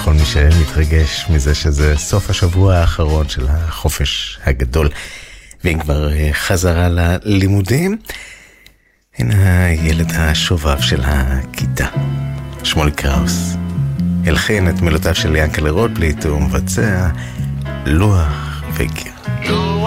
לכל מי שמתרגש מזה שזה סוף השבוע האחרון של החופש הגדול, ואם כבר חזרה ללימודים, הנה הילד השובב של הכיתה, שמולי קראוס, הלחין את מילותיו של ינקלה רוטבליט ומבצע לוח וגיר.